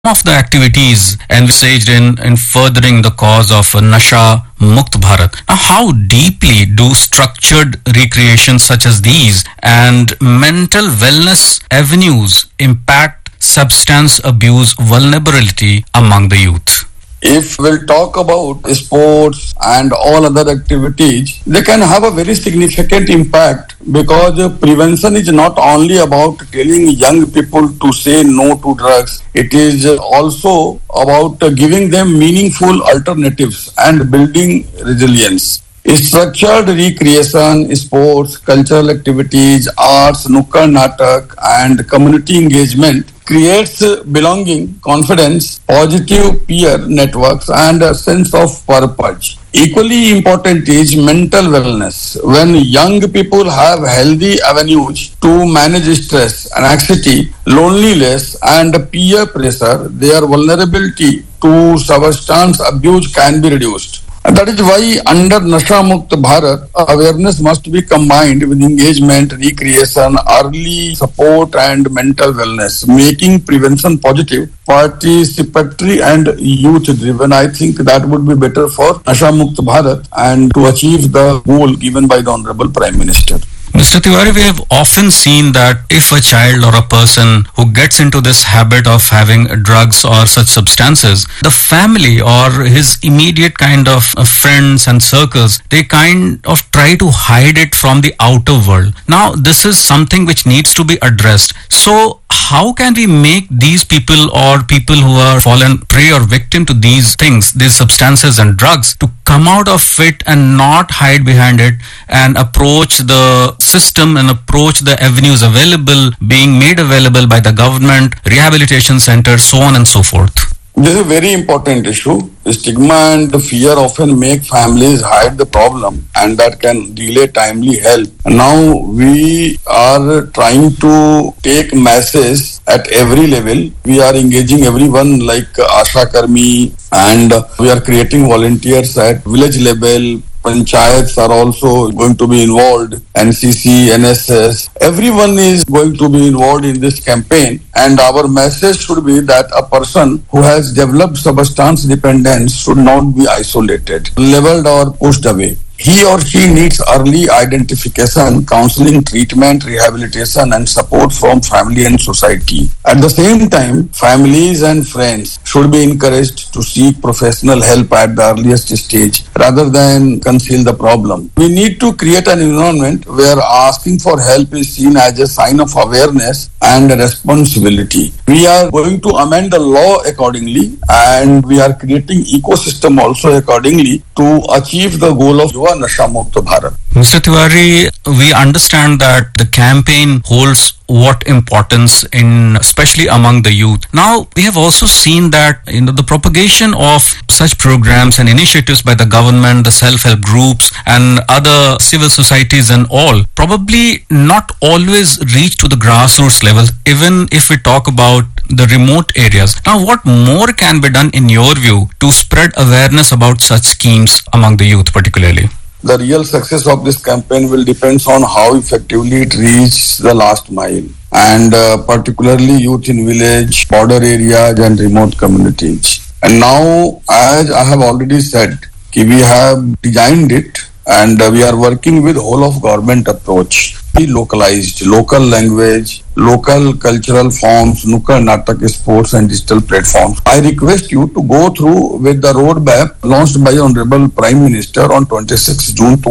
of the activities envisaged in furthering the cause of Nasha Mukt Bharat. Now, how deeply do structured recreations such as these and mental wellness avenues impact substance abuse vulnerability among the youth? If we'll talk about sports and all other activities, they can have a very significant impact because prevention is not only about telling young people to say no to drugs. It is also about giving them meaningful alternatives and building resilience. Structured recreation, sports, cultural activities, arts, nukkad natak, and community engagement creates belonging, confidence, positive peer networks, and a sense of purpose. Equally important is mental wellness. When young people have healthy avenues to manage stress, anxiety, loneliness, and peer pressure, their vulnerability to substance abuse can be reduced. And that is why under Nasha Mukt Bharat, awareness must be combined with engagement, recreation, early support and mental wellness, making prevention positive, participatory and youth-driven. I think that would be better for Nasha Mukt Bharat and to achieve the goal given by the Honorable Prime Minister. Mr. Tiwari, we have often seen that if a child or a person who gets into this habit of having drugs or such substances, the family or his immediate kind of friends and circles, they kind of try to hide it from the outer world. Now, this is something which needs to be addressed. So, how can we make these people or people who are fallen prey or victim to these things, these substances and drugs, to come out of it and not hide behind it and approach the system and approach the avenues available, being made available by the government, rehabilitation centers, so on and so forth? This is a very important issue. Stigma and the fear often make families hide the problem, and that can delay timely help. Now we are trying to take message at every level. We are engaging everyone like Asha Karmi, and we are creating volunteers at village level. Panchayats are also going to be involved, NCC, NSS. Everyone is going to be involved in this campaign, and our message should be that a person who has developed substance dependence should not be isolated, labeled or pushed away. He or she needs early identification, counseling, treatment, rehabilitation, and support from family and society. At the same time, families and friends should be encouraged to seek professional help at the earliest stage rather than conceal the problem. We need to create an environment where asking for help is seen as a sign of awareness and responsibility. We are going to amend the law accordingly, and we are creating ecosystem also accordingly to achieve the goal of Yuva Nasha Mukt Bharat. Mr. Tiwari, we understand that the campaign holds what importance in especially among the youth. Now, we have also seen that the propagation of such programs and initiatives by the government, the self-help groups and other civil societies and all probably not always reach to the grassroots level, even if we talk about the remote areas. Now, what more can be done in your view to spread awareness about such schemes among the youth particularly? The real success of this campaign will depend on how effectively it reaches the last mile, and particularly youth in village, border areas and remote communities. And now, as I have already said, we have designed it and we are working with whole of government approach. Be localized, local language, local cultural forms, nukkad natak, sports and digital platforms. I request you to go through with the roadmap launched by Honorable Prime Minister on 26 June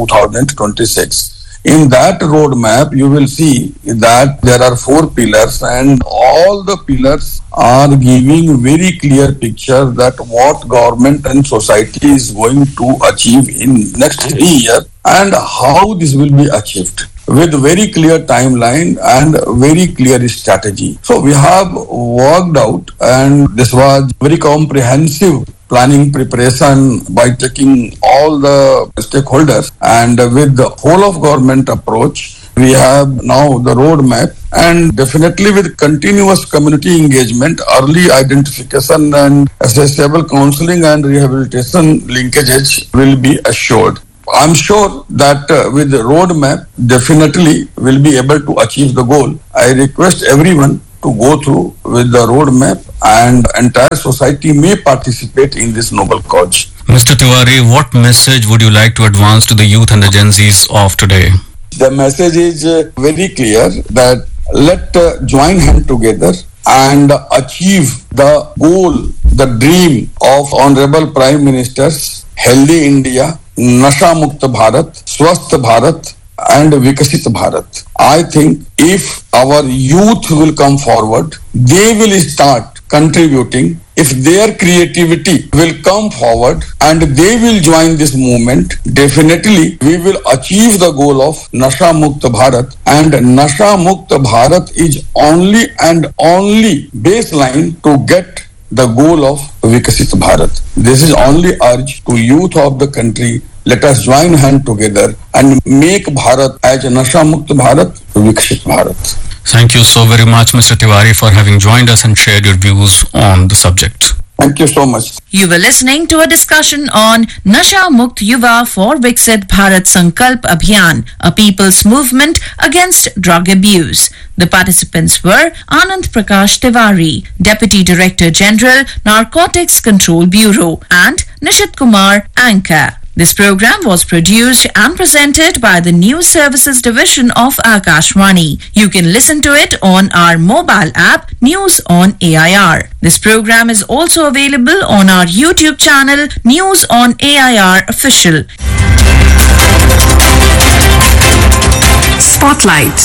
2026. In that roadmap, you will see that there are 4 pillars, and all the pillars are giving very clear picture that what government and society is going to achieve in next 3 years and how this will be achieved, with very clear timeline and very clear strategy. So we have worked out, and this was very comprehensive planning preparation by taking all the stakeholders, and with the whole of government approach, we have now the roadmap, and definitely with continuous community engagement, early identification and accessible counseling and rehabilitation linkages will be assured. I'm sure that with the roadmap, definitely will be able to achieve the goal. I request everyone to go through with the roadmap, and entire society may participate in this noble cause. Mr. Tiwari, what message would you like to advance to the youth and the Gen Zs of today? The message is very clear that let join hands together and achieve the goal, the dream of Honorable Prime Minister's Healthy India, Nasha Mukta Bharat, Swasth Bharat and Vikasit Bharat. I think if our youth will come forward, they will start contributing. If their creativity will come forward and they will join this movement, definitely we will achieve the goal of Nasha Mukta Bharat. And Nasha Mukta Bharat is only and only baseline to get the goal of Vikasit Bharat. This is only urge to youth of the country. Let us join hands together and make Bharat as Nasha Mukta Bharat, Viksit Bharat. Thank you so very much, Mr. Tiwari, for having joined us and shared your views on the subject. Thank you so much. You were listening to a discussion on Nasha Mukt Yuva for Viksit Bharat Sankalp Abhiyan, a people's movement against drug abuse. The participants were Anand Prakash Tiwari, Deputy Director General, Narcotics Control Bureau, and Nishit Kumar, Anchor. This program was produced and presented by the News Services Division of Akashvani. You can listen to it on our mobile app, News on AIR. This program is also available on our YouTube channel, News on AIR Official. Spotlight.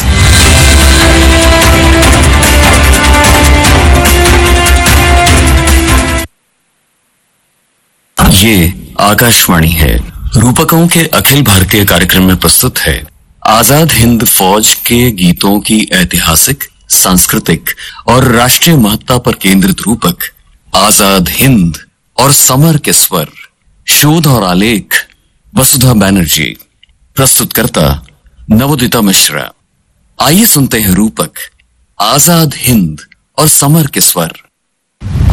ये आकाशवाणी है। रूपकों के अखिल भारतीय कार्यक्रम में प्रस्तुत है आजाद हिंद फौज के गीतों की ऐतिहासिक, सांस्कृतिक और राष्ट्रीय महत्ता पर केंद्रित रूपक आजाद हिंद और समर के स्वर। शोध और आलेख वसुधा बैनर्जी। प्रस्तुतकर्ता नवोदिता मिश्रा। आइए सुनते हैं रूपक आजाद हिंद और समर के स्वर।